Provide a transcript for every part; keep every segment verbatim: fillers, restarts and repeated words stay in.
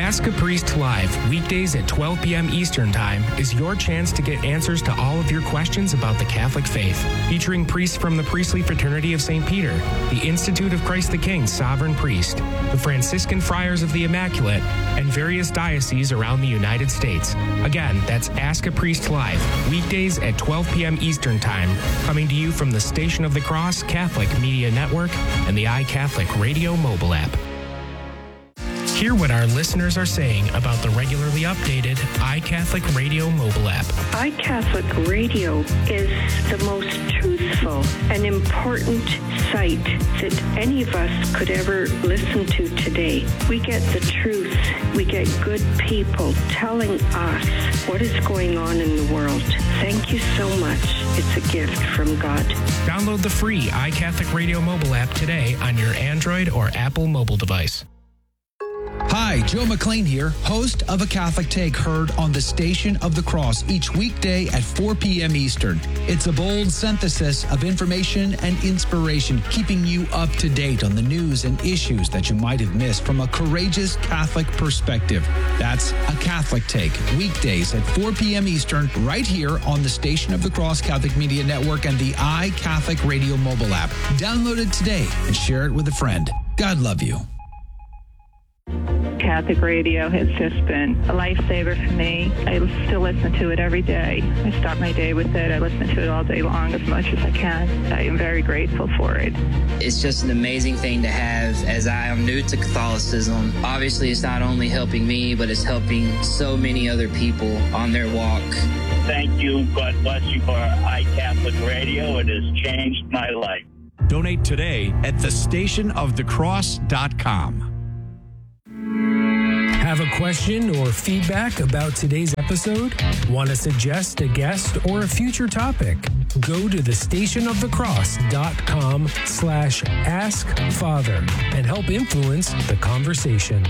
Ask a Priest Live, weekdays at twelve p.m. Eastern Time, is your chance to get answers to all of your questions about the Catholic faith. Featuring priests from the Priestly Fraternity of Saint Peter, the Institute of Christ the King Sovereign Priest, the Franciscan Friars of the Immaculate, and various dioceses around the United States. Again, that's Ask a Priest Live, weekdays at twelve p.m. Eastern Time, coming to you from the Station of the Cross Catholic Media Network and the iCatholic Radio mobile app. Hear what our listeners are saying about the regularly updated iCatholic Radio mobile app. iCatholic Radio is the most truthful and important site that any of us could ever listen to today. We get the truth. We get good people telling us what is going on in the world. Thank you so much. It's a gift from God. Download the free iCatholic Radio mobile app today on your Android or Apple mobile device. Hi, Joe McLean here, host of A Catholic Take, heard on the Station of the Cross each weekday at four p.m. Eastern. It's a bold synthesis of information and inspiration, keeping you up to date on the news and issues that you might have missed from a courageous Catholic perspective. That's A Catholic Take, weekdays at four p.m. Eastern, right here on the Station of the Cross Catholic Media Network and the iCatholic Radio mobile app. Download it today and share it with a friend. God love you. Catholic radio has just been a lifesaver for me. I still listen to it every day. I start my day with it. I listen to it all day long as much as I can. I am very grateful for it. It's just an amazing thing to have, as I am new to Catholicism. Obviously, it's not only helping me, but it's helping so many other people on their walk. Thank you. God bless you for iCatholic Radio. It has changed my life. Donate today at the station of the cross dot com. Have a question or feedback about today's episode? Want to suggest a guest or a future topic? Go to the station of the cross dot com slash ask father and help influence the conversation.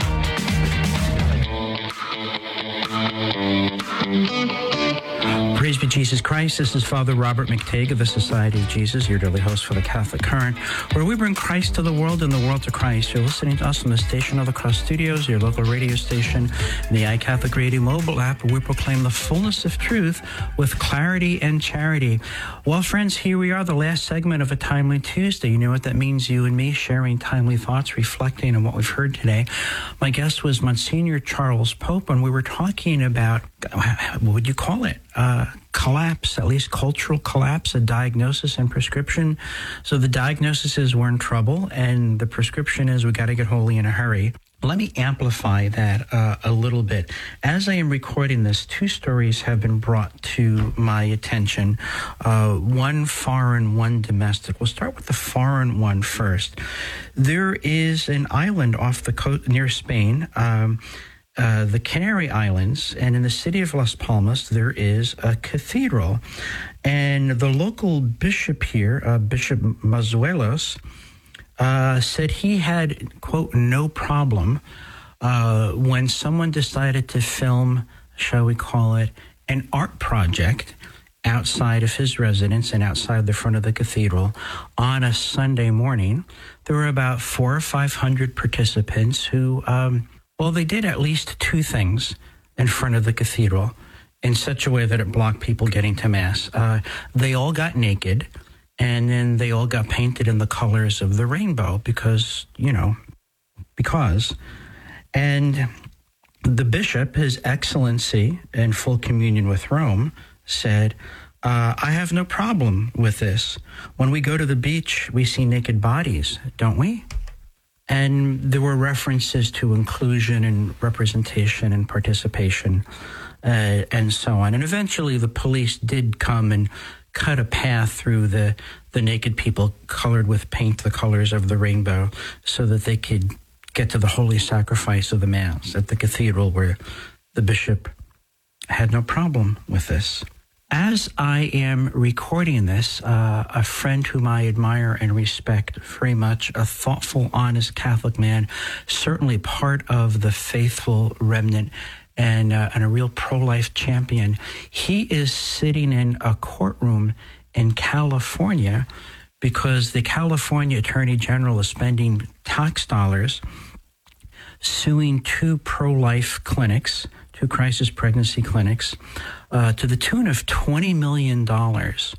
Praise be Jesus Christ. This is Father Robert McTague of the Society of Jesus, your daily host for the Catholic Current, where we bring Christ to the world and the world to Christ. You're listening to us on the Station of the Cross Studios, your local radio station, and the iCatholic Radio mobile app, where we proclaim the fullness of truth with clarity and charity. Well, friends, here we are, the last segment of a Timely Tuesday. You know what that means, you and me sharing timely thoughts, reflecting on what we've heard today. My guest was Monsignor Charles Pope, and we were talking about, what would you call it? Uh, collapse, at least cultural collapse, a diagnosis and prescription. So the diagnosis is we're in trouble, and the prescription is we got to get holy in a hurry. Let me amplify that uh, a little bit. As I am recording this, two stories have been brought to my attention, uh, one foreign, one domestic. We'll start with the foreign one first. There is an island off the coast near Spain, um, Uh, the Canary Islands, and in the city of Las Palmas, there is a cathedral. And the local bishop here, uh, Bishop Mazuelos, uh, said he had, quote, no problem uh, when someone decided to film, shall we call it, an art project outside of his residence and outside the front of the cathedral on a Sunday morning. There were about four or five hundred participants who... Um, Well, they did at least two things in front of the cathedral in such a way that it blocked people getting to Mass. Uh, they all got naked, and then they all got painted in the colors of the rainbow because, you know, because. And the bishop, His Excellency, in full communion with Rome, said, uh, I have no problem with this. When we go to the beach, we see naked bodies, don't we? And there were references to inclusion and representation and participation uh, and so on. And eventually the police did come and cut a path through the, the naked people colored with paint the colors of the rainbow so that they could get to the holy sacrifice of the Mass at the cathedral, where the bishop had no problem with this. As I am recording this, uh, a friend whom I admire and respect very much, a thoughtful, honest Catholic man, certainly part of the faithful remnant and, uh, and a real pro-life champion, he is sitting in a courtroom in California because the California Attorney General is spending tax dollars suing two pro-life clinics, two crisis pregnancy clinics, uh, to the tune of twenty million dollars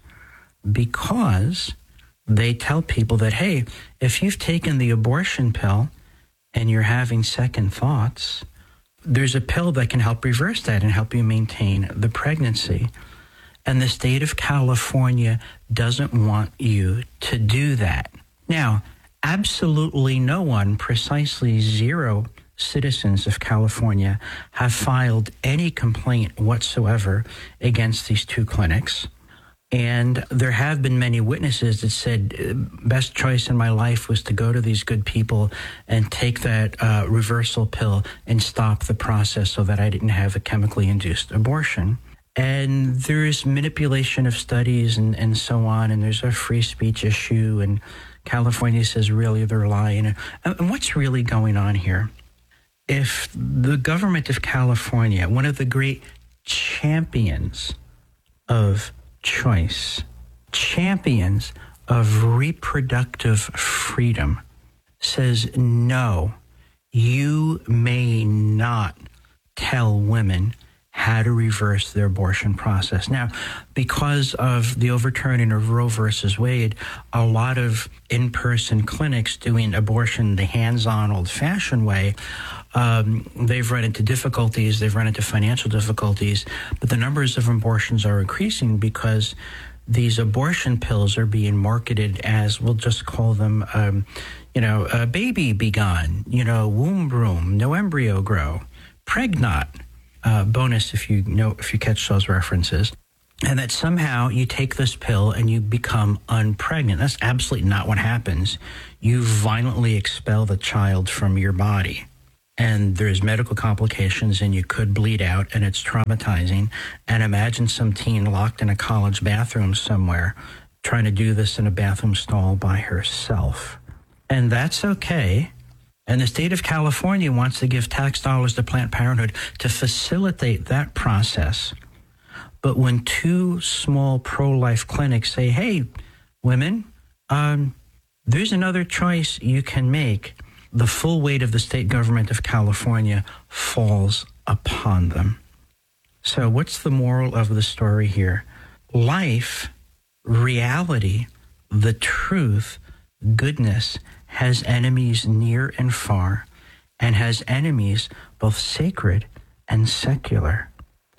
because they tell people that, hey, if you've taken the abortion pill and you're having second thoughts, there's a pill that can help reverse that and help you maintain the pregnancy. And the state of California doesn't want you to do that. Now, absolutely no one, precisely zero citizens of California have filed any complaint whatsoever against these two clinics. And there have been many witnesses that said, best choice in my life was to go to these good people and take that uh, reversal pill and stop the process so that I didn't have a chemically induced abortion. And there's manipulation of studies and, and so on, and there's a free speech issue, and California says really they're lying. And what's really going on here? If the government of California, one of the great champions of choice, champions of reproductive freedom, says, no, you may not tell women how to reverse their abortion process. Now, because of the overturning of Roe versus Wade, a lot of in-person clinics doing abortion the hands-on, old-fashioned way, um, they've run into difficulties, they've run into financial difficulties, but the numbers of abortions are increasing because these abortion pills are being marketed as, we'll just call them, um, you know, a baby be gone, you know, womb room, no embryo grow, pregnant. Uh, bonus if you know if you catch those references, and that somehow you take this pill and you become unpregnant. That's absolutely not what happens. You violently expel the child from your body, and there's medical complications, and you could bleed out, and it's traumatizing. And imagine some teen locked in a college bathroom somewhere trying to do this in a bathroom stall by herself, and that's okay. And the state of California wants to give tax dollars to Planned Parenthood to facilitate that process. But when two small pro-life clinics say, hey, women, um, there's another choice you can make, the full weight of the state government of California falls upon them. So what's the moral of the story here? Life, reality, the truth, goodness, has enemies near and far, and has enemies both sacred and secular.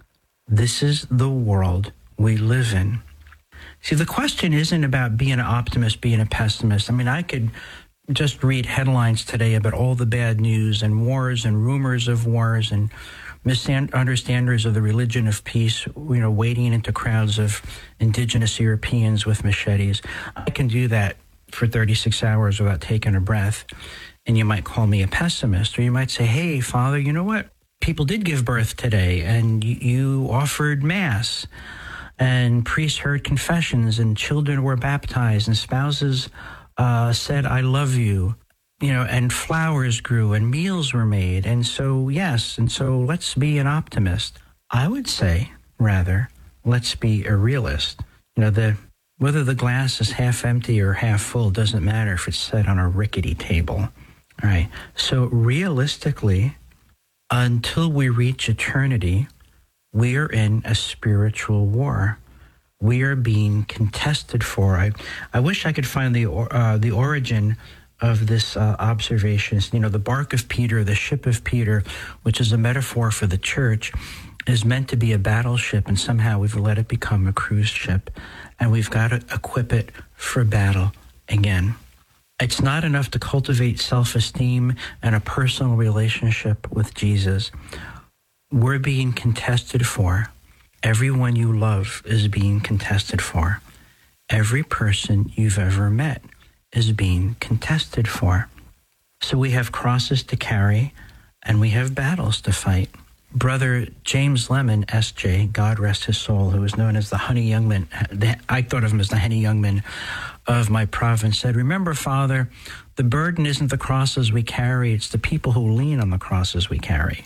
This is the world we live in. See, the question isn't about being an optimist, being a pessimist. I mean, I could just read headlines today about all the bad news and wars and rumors of wars and misunderstanders of the religion of peace, you know, wading into crowds of indigenous Europeans with machetes. I can do that for thirty-six hours without taking a breath, and you might call me a pessimist, or you might say, hey, Father, you know what? People did give birth today, and you, you offered Mass, and priests heard confessions, and children were baptized, and spouses uh, said, I love you, you know, and flowers grew, and meals were made, and so, yes, and so let's be an optimist. I would say, rather, let's be a realist. You know, the Whether the glass is half empty or half full doesn't matter if it's set on a rickety table. All right. So realistically, until we reach eternity, we are in a spiritual war. We are being contested for. I, I wish I could find the uh, the origin of this uh, observation. You know, the bark of Peter, the ship of Peter, which is a metaphor for the church, is meant to be a battleship, and somehow we've let it become a cruise ship, and we've got to equip it for battle again. It's not enough to cultivate self-esteem and a personal relationship with Jesus. We're being contested for. Everyone you love is being contested for. Every person you've ever met is being contested for. So we have crosses to carry, and we have battles to fight. Brother James Lemon, S J, God rest his soul, who was known as the Honey Youngman, I thought of him as the Honey Youngman of my province, said, remember, Father, the burden isn't the crosses we carry, it's the people who lean on the crosses we carry.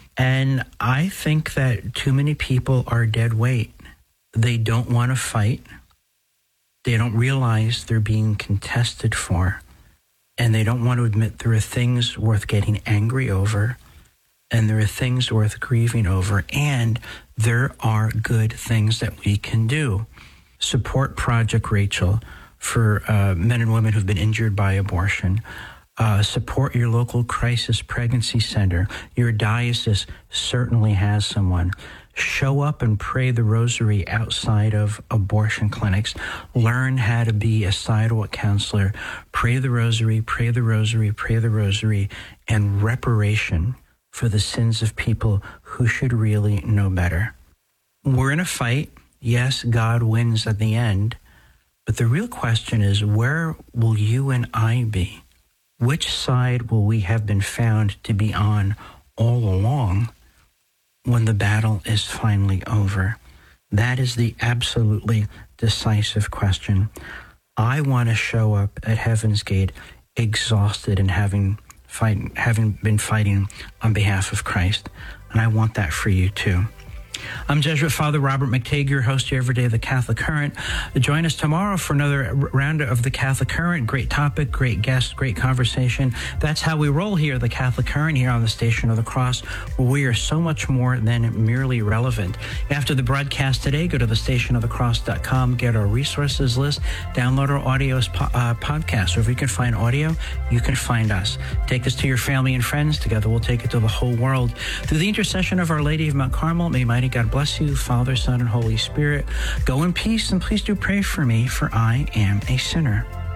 And I think that too many people are dead weight. They don't want to fight. They don't realize they're being contested for. and they don't want to admit there are things worth getting angry over, and there are things worth grieving over, and there are good things that we can do. Support Project Rachel for uh, men and women who've been injured by abortion. Uh, support your local crisis pregnancy center. Your diocese certainly has someone. Show up and pray the rosary outside of abortion clinics. Learn how to be a sidewalk counselor. Pray the rosary, pray the rosary, pray the rosary, and reparation for the sins of people who should really know better. We're in a fight. Yes, God wins at the end. But the real question is, where will you and I be? Which side will we have been found to be on all along when the battle is finally over? That is the absolutely decisive question. I want to show up at Heaven's Gate exhausted and having fight, having been fighting on behalf of Christ. And I want that for you too. I'm Jesuit Father Robert McTague, your host here every day of the Catholic Current. Join us tomorrow for another round of the Catholic Current. Great topic, great guest, great conversation. That's how we roll here, the Catholic Current, here on the Station of the Cross, where we are so much more than merely relevant. After the broadcast today, go to the station of the cross dot com, get our resources list, download our audio uh, podcast. So if you can find audio, you can find us. Take this to your family and friends. Together we'll take it to the whole world. Through the intercession of Our Lady of Mount Carmel, may mighty God bless you, Father, Son, and Holy Spirit. Go in peace, and please do pray for me, for I am a sinner.